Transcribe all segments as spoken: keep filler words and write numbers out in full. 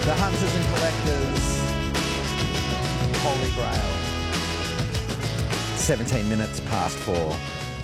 The Hunters and Collectors, Holy Grail. seventeen minutes past four.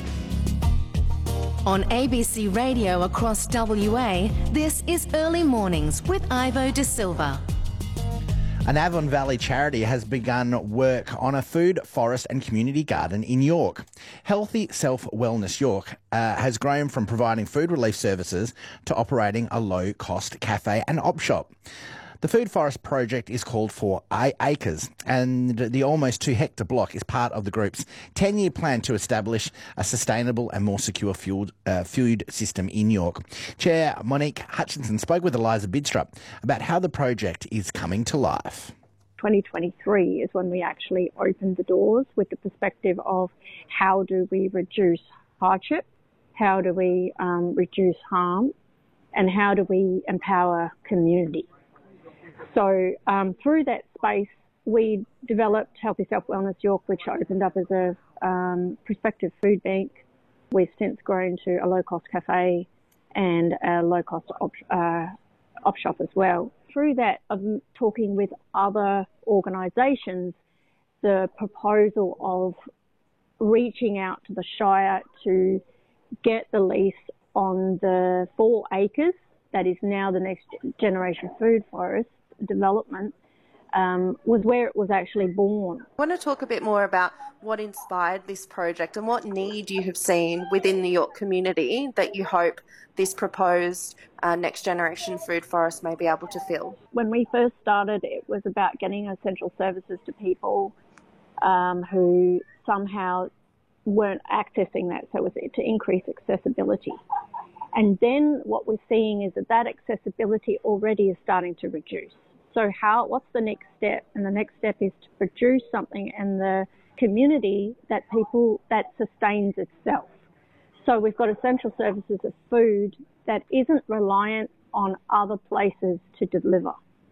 On A B C Radio across W A, this is Early Mornings with Ivo De Silva. An Avon Valley charity has begun work on a food, forest and community garden in York. Healthy Self Wellness York uh, has grown from providing food relief services to operating a low-cost cafe and op shop. The Food Forest project is called Four Acres, and the almost two hectare block is part of the group's ten-year plan to establish a sustainable and more secure fueled, uh, food system in York. Chair Monique Hutchinson spoke with Eliza Bidstrup about how the project is coming to life. twenty twenty-three is when we actually opened the doors with the perspective of how do we reduce hardship, how do we um, reduce harm, and how do we empower community. So um, through that space, we developed Healthy Self Wellness York, which opened up as a um, prospective food bank. We've since grown to a low-cost cafe and a low-cost op, uh, op shop as well. Through that, of talking with other organisations, the proposal of reaching out to the Shire to get the lease on the four acres that is now the next generation food forest development um, was where it was actually born. I want to talk a bit more about what inspired this project and what need you have seen within the York community that you hope this proposed uh, next generation food forest may be able to fill. When we first started, it was about getting essential services to people um, who somehow weren't accessing that, so it was to increase accessibility. And then what we're seeing is that that accessibility already is starting to reduce. So how? What's the next step? And the next step is to produce something in the community that people, that sustains itself. So we've got essential services of food that isn't reliant on other places to deliver.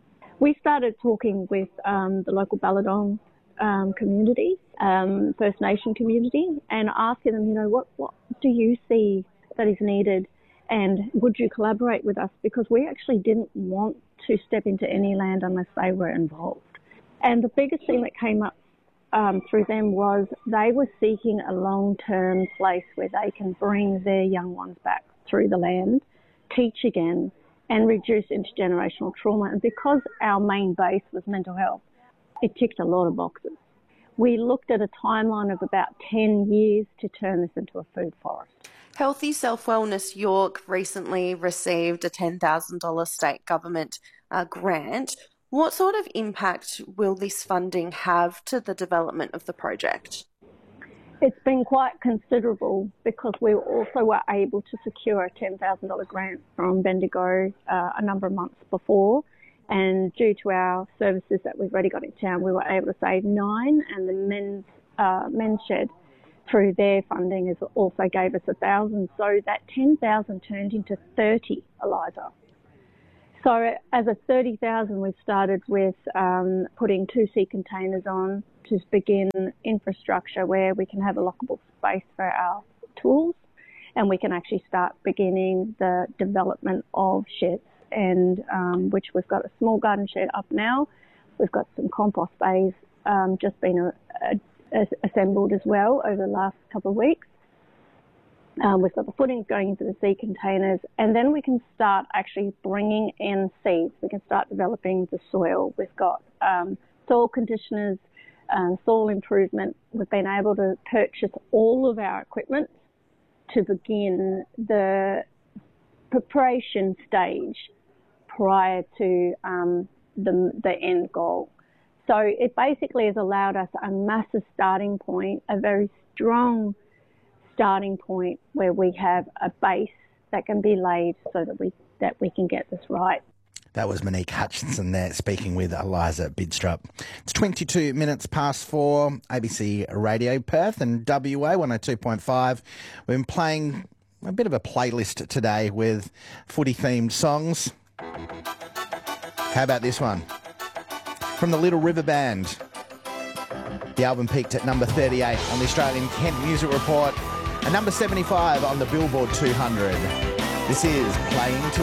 We started talking with um, the local Balladong um, community, um, First Nation community, and asking them, you know, what, what do you see that is needed? And would you collaborate with us? Because we actually didn't want to step into any land unless they were involved. And the biggest thing that came up um, through them was they were seeking a long-term place where they can bring their young ones back through the land, teach again, and reduce intergenerational trauma. And because our main base was mental health, it ticked a lot of boxes. We looked at a timeline of about ten years to turn this into a food forest. Healthy Self Wellness York recently received a ten thousand dollars state government uh, grant. What sort of impact will this funding have to the development of the project? It's been quite considerable because we also were able to secure a ten thousand dollars grant from Bendigo uh, a number of months before. And due to our services that we've already got in town, we were able to save nine, and the men's, uh, men's shed through their funding is also gave us a thousand. So that ten thousand turned into thirty, Eliza. So as a thirty thousand, we've started with um, putting two sea containers on to begin infrastructure where we can have a lockable space for our tools, and we can actually start beginning the development of sheds, and um, which we've got a small garden shed up now. We've got some compost bays um, just been a, a assembled as well over the last couple of weeks. Um, we've got the footings going into the sea containers, and then we can start actually bringing in seeds. We can start developing the soil. We've got um, soil conditioners, um, soil improvement. We've been able to purchase all of our equipment to begin the preparation stage prior to um, the, the end goal. So it basically has allowed us a massive starting point, a very strong starting point where we have a base that can be laid so that we that we can get this right. That was Monique Hutchinson there speaking with Eliza Bidstrup. It's twenty-two minutes past four, A B C Radio Perth and W A one oh two point five. We've been playing a bit of a playlist today with footy-themed songs. How about this one? From the Little River Band. The album peaked at number thirty-eight on the Australian Kent Music Report and number seventy-five on the Billboard two hundred. This is Playing to